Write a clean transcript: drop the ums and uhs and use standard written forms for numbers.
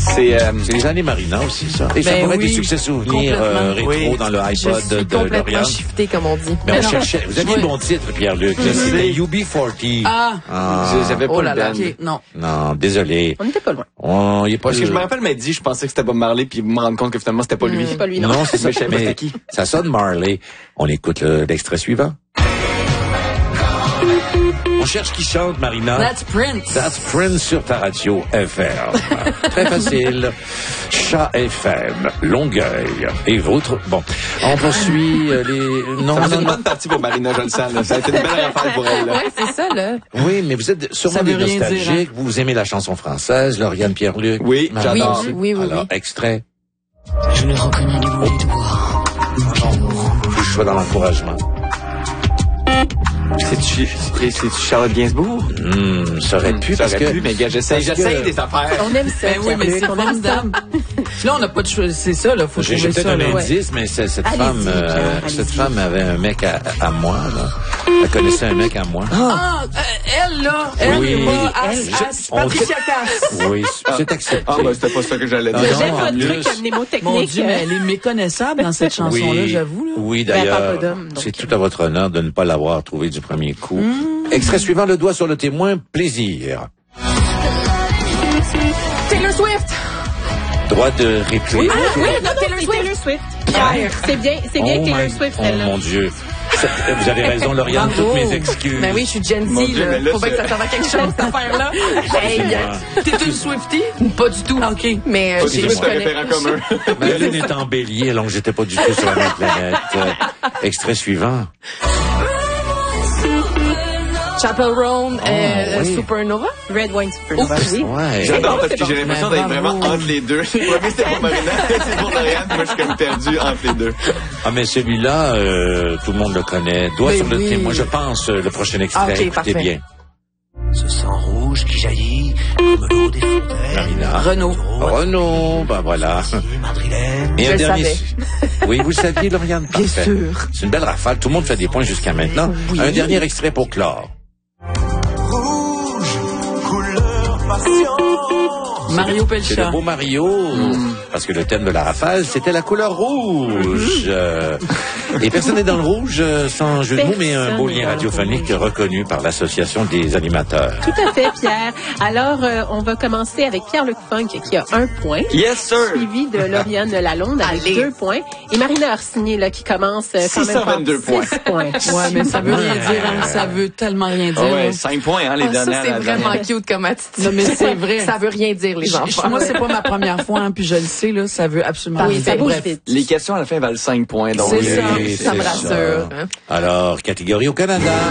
C'est les années Marina aussi, ça. Et ça pourrait être des succès souvenirs rétro dans le iPod de Lauriane. Complètement shifté, comme on dit. Mais on cherchait. Vous aviez le bon titre, Pierre-Luc. C'était UB40. J'avais pas le band. Okay, non. Non, désolé. On n'était pas loin. Il est pas Parce que je me rappelle, m'a dit, je pensais que c'était Bob Marley, puis me rendre compte que finalement, c'était pas lui. C'est pas lui, non. Non, c'est ça. Mais je savais pas Mais c'était qui. ça sonne Marley. On écoute l'extrait suivant. On cherche qui chante, Marina. That's Prince. That's Prince sur ta radio FM. Très facile. Chat FM, Longueuil. Et votre... Bon, on poursuit les... Non, Ça une bonne partie pour Marina, je le sens, là. Ça a été une belle affaire pour elle, là. Ouais, c'est ça, là. Oui, mais vous êtes sûrement Ça des veut rien dire, nostalgiques. Vous aimez la chanson française, Lauriane Pierre-Luc. Oui, Marina j'adore. aussi. Oui. Alors, extrait. Je le reconnais du bruit de bois. Faut que je sois dans l'encouragement. C'est-tu Charlotte Gainsbourg? Ça aurait pu, Ça parce aurait que... pu, mais gars, j'essaye des affaires. On aime ça. Ben oui, mais c'est formidable. Là, on n'a pas de choix. C'est ça, là. Faut J'ai trouver peut-être ça, un là. indice, mais cette Allez-y, femme, Pierre, cette allez-y. femme avait un mec à moi, là. Elle connaissait un mec à moi. Elle, là. Elle, Oui. Patricia Cass. Oui, c'est accepté. Ah, ben, c'était pas ça que j'allais dire. Non, J'aime en votre plus. truc comme mnémotechnique. Mon Dieu, mais elle est méconnaissable dans cette chanson-là, j'avoue, là. Oui, Ben, elle parle d'ailleurs, pas d'homme, donc. c'est tout à votre honneur de ne pas l'avoir trouvé du premier coup. Extrait suivant, le doigt sur le témoin, plaisir. Taylor Swift. Droit de réplique. Oui, non, Taylor Swift. Pierre. C'est bien Taylor Swift, Oh celle-là. mon Dieu. Vous avez raison, Lauriane, Bravo. toutes mes excuses. Ben oui, je suis Gen Mon Z, Dieu, là. mais là, Faut bien que c'est- ça serve à quelque chose, cette affaire-là. Hey, T'es une Swiftie? pas du tout. OK. Mais Pas je du tout, c'est un connais. référent commun. Ma lune est en bélier, alors que j'étais pas du tout sur la même planète. Extrait suivant. Chapel Roan, oui. Supernova. Red Wine Supernova. Oui. Ouais. J'adore parce que c'est j'ai bon. l'impression Mais d'être bravo. vraiment entre les deux. Le premier, c'était pour Marina, c'est pour Lauriane, moi, je suis comme perdu entre les deux. Ah, mais celui-là, tout le monde le connaît. Doigt Mais sur le oui. témoin. Je pense, le prochain extrait. Ah, ok, Écoutez parfait. bien. Ce sang rouge qui jaillit comme l'eau des fontaines. Marina. Renaud. Renaud, ben voilà. Madrilène. Et Je un le dernier. savais. Oui, vous le saviez, Lauriane? Bien Parfait. sûr. C'est une belle rafale. Tout le monde fait des points jusqu'à maintenant. Oui. Un dernier extrait pour clore. Mario C'est Pelcha. le beau Mario, parce que le thème de la rafale, c'était la couleur rouge. Et personne n'est dans le rouge, sans jeu de mots, mais un beau Personne n'est lien dans le radiophonique reconnu par l'Association des animateurs. Tout à fait, Pierre. Alors, on va commencer avec Pierre-Luc Funk, qui a 1 point. Yes, sir! Suivi de Lauriane Lalonde avec Allez. 2 points. Et Marina Arsigné, là, qui commence quand même par 622 points. 6 points. Ouais, mais ça veut rien dire, hein. Ça veut tellement rien dire. Ah ouais, là. 5 points, hein, les Ah, ça, dernières. c'est la vraiment dernière. cute comme attitude. Non, mais c'est vrai. Ça veut rien dire, les enfants. Moi, c'est pas ma première fois, hein, puis je le sais, là, ça veut absolument Oui, rien ça dire. bouge Bref. vite. Les questions à la fin valent 5 points, donc. C'est ça, Oui, ça me c'est rassure. Alors, catégorie au Canada.